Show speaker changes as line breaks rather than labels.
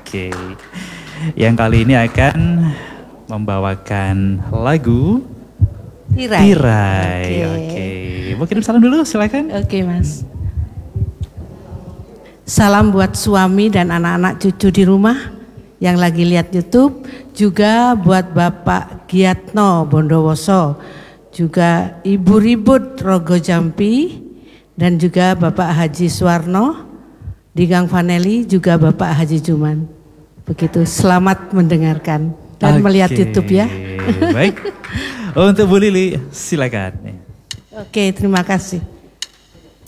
Oke. Yang kali ini akan membawakan lagu Tirai. Oke. Mau kirim salam dulu, silakan.
Oke, Mas. Salam buat suami dan anak-anak cucu di rumah yang lagi lihat YouTube, juga buat Bapak Giatno Bondowoso, juga Ibu Ribut Rogo Jampi, dan juga Bapak Haji Suwarno di Gang Vaneli, juga Bapak Haji Juman. Begitu, selamat mendengarkan dan melihat YouTube ya.
Baik. Untuk Bu Lili, silakan.
Oke, terima kasih.